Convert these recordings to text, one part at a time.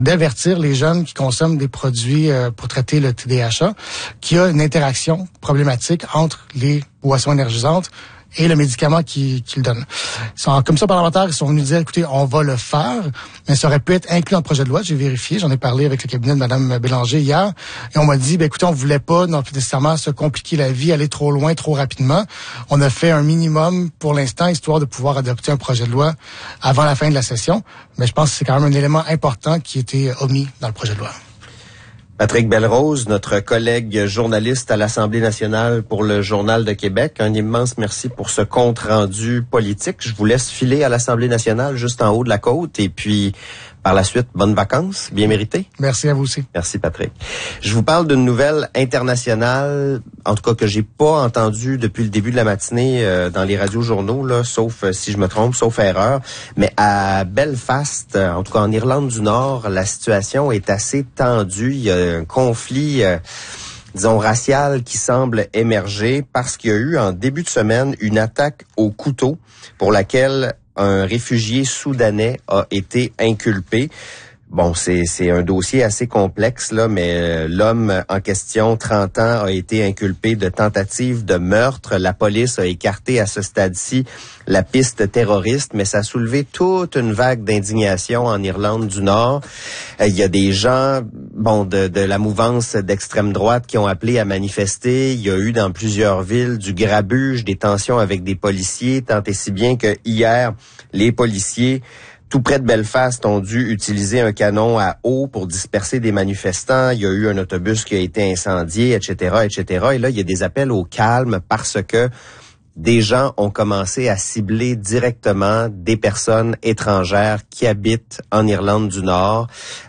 d'avertir les jeunes qui consomment des produits pour traiter le TDAH qu'il y a une interaction problématique entre les boissons énergisantes et le médicament qu'ils donnent. Comme commission parlementaire, ils sont venus dire, écoutez, on va le faire, mais ça aurait pu être inclus dans le projet de loi. J'ai vérifié, j'en ai parlé avec le cabinet de Mme Bélanger hier, et on m'a dit, écoutez, on voulait pas non plus nécessairement se compliquer la vie, aller trop loin, trop rapidement. On a fait un minimum pour l'instant, histoire de pouvoir adopter un projet de loi avant la fin de la session, mais je pense que c'est quand même un élément important qui a été omis dans le projet de loi. Patrick Belrose, notre collègue journaliste à l'Assemblée nationale pour le Journal de Québec, un immense merci pour ce compte-rendu politique. Je vous laisse filer à l'Assemblée nationale juste en haut de la côte et puis par la suite, bonnes vacances, bien méritées. Merci à vous aussi. Merci Patrick. Je vous parle d'une nouvelle internationale, en tout cas que j'ai pas entendue depuis le début de la matinée dans les radios-journaux, là, sauf si je me trompe, sauf erreur. Mais à Belfast, en tout cas en Irlande du Nord, la situation est assez tendue. Il y a un conflit disons, racial qui semble émerger parce qu'il y a eu en début de semaine une attaque au couteau pour laquelle un réfugié soudanais a été inculpé. Bon, c'est un dossier assez complexe, là, mais l'homme en question, 30 ans, a été inculpé de tentative de meurtre. La police a écarté à ce stade-ci la piste terroriste, mais ça a soulevé toute une vague d'indignation en Irlande du Nord. Il y a des gens, de la mouvance d'extrême droite qui ont appelé à manifester. Il y a eu dans plusieurs villes du grabuge, des tensions avec des policiers, tant et si bien que hier, les policiers tout près de Belfast ont dû utiliser un canon à eau pour disperser des manifestants. Il y a eu un autobus qui a été incendié, etc., etc. Et là, il y a des appels au calme parce que des gens ont commencé à cibler directement des personnes étrangères qui habitent en Irlande du Nord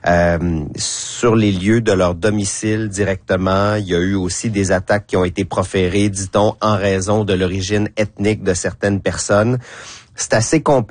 sur les lieux de leur domicile directement. Il y a eu aussi des attaques qui ont été proférées, dit-on, en raison de l'origine ethnique de certaines personnes. C'est assez complexe.